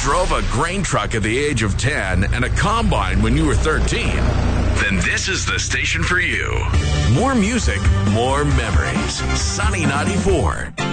drove a grain truck at the age of 10 and a combine when you were 13, then this is the station for you. More music, more memories. Sunny 94.